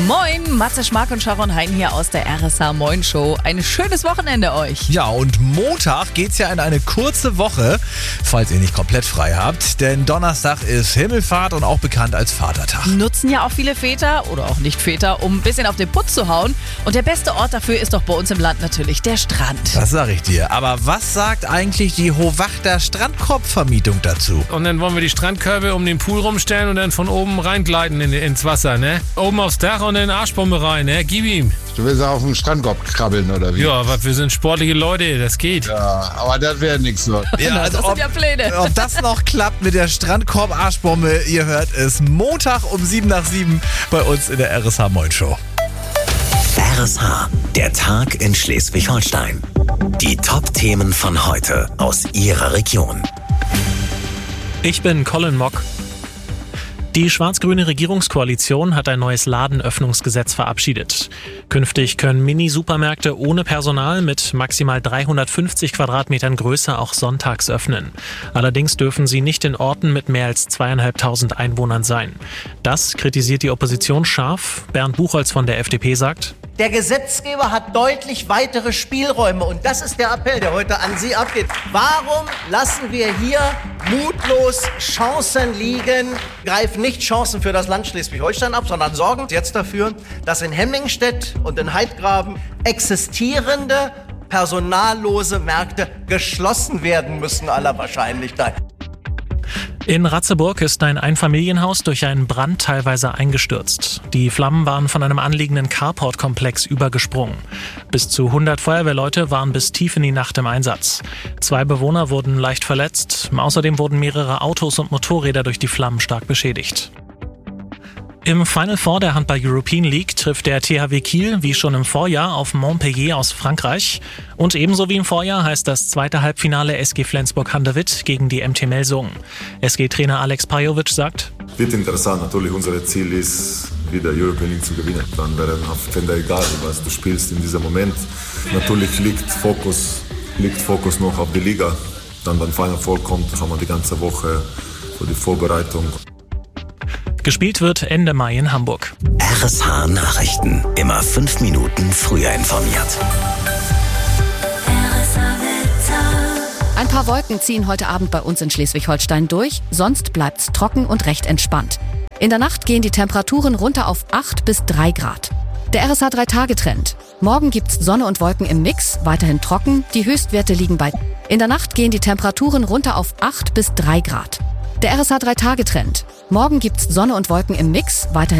Moin, Matze Schmark und Sharon Hein hier aus der RSH Moin Show. Ein schönes Wochenende euch. Ja, und Montag geht's ja in eine kurze Woche, falls ihr nicht komplett frei habt. Denn Donnerstag ist Himmelfahrt und auch bekannt als Vatertag. Nutzen ja auch viele Väter oder auch nicht Väter, um ein bisschen auf den Putz zu hauen. Und der beste Ort dafür ist doch bei uns im Land natürlich der Strand. Das sag ich dir. Aber was sagt eigentlich die Hohwachter Strandkorbvermietung dazu? Und dann wollen wir die Strandkörbe um den Pool rumstellen und dann von oben reingleiten ins Wasser, ne? Oben aufs Dach und in den Arschbombe rein, ne? Gib ihm. Du willst auch auf den Strandkorb krabbeln, oder wie? Ja, aber wir sind sportliche Leute, das geht. Ja, aber das wäre nichts so. Ja, also das sind ja Pläne. Ob das noch klappt mit der Strandkorb-Arschbombe, ihr hört es Montag um 7 nach 7 bei uns in der RSH Moin Show. RSH, der Tag in Schleswig-Holstein. Die Top-Themen von heute aus Ihrer Region. Ich bin Colin Mock. Die schwarz-grüne Regierungskoalition hat ein neues Ladenöffnungsgesetz verabschiedet. Künftig können Mini-Supermärkte ohne Personal mit maximal 350 Quadratmetern Größe auch sonntags öffnen. Allerdings dürfen sie nicht in Orten mit mehr als 2.500 Einwohnern sein. Das kritisiert die Opposition scharf. Bernd Buchholz von der FDP sagt: Der Gesetzgeber hat deutlich weitere Spielräume und das ist der Appell, der heute an Sie abgeht. Warum lassen wir hier mutlos Chancen liegen, greifen nicht Chancen für das Land Schleswig-Holstein ab, sondern sorgen jetzt dafür, dass in Hemmingstedt und in Heidgraben existierende personallose Märkte geschlossen werden müssen, aller Wahrscheinlichkeit. In Ratzeburg ist ein Einfamilienhaus durch einen Brand teilweise eingestürzt. Die Flammen waren von einem anliegenden Carport-Komplex übergesprungen. Bis zu 100 Feuerwehrleute waren bis tief in die Nacht im Einsatz. 2 Bewohner wurden leicht verletzt. Außerdem wurden mehrere Autos und Motorräder durch die Flammen stark beschädigt. Im Final Four der Handball-European League trifft der THW Kiel wie schon im Vorjahr auf Montpellier aus Frankreich. Und ebenso wie im Vorjahr heißt das zweite Halbfinale SG Flensburg-Handewitt gegen die MT Melsungen. SG-Trainer Alex Pajovic sagt: Wird interessant. Natürlich unser Ziel ist, wieder European League zu gewinnen. Dann wäre es egal, was du spielst in diesem Moment. Natürlich liegt Fokus noch auf die Liga. Dann, wenn Final Four kommt, haben wir die ganze Woche für die Vorbereitung. Gespielt wird Ende Mai in Hamburg. RSH Nachrichten. Immer 5 Minuten früher informiert. Ein paar Wolken ziehen heute Abend bei uns in Schleswig-Holstein durch, sonst bleibt's trocken und recht entspannt. In der Nacht gehen die Temperaturen runter auf 8 bis 3 Grad. Der RSH 3-Tage-Trend. Morgen gibt's Sonne und Wolken im Mix, weiterhin trocken, die Höchstwerte liegen bei... In der Nacht gehen die Temperaturen runter auf 8 bis 3 Grad. Der RSH 3-Tage-Trend. Morgen gibt's Sonne und Wolken im Mix, weiterhin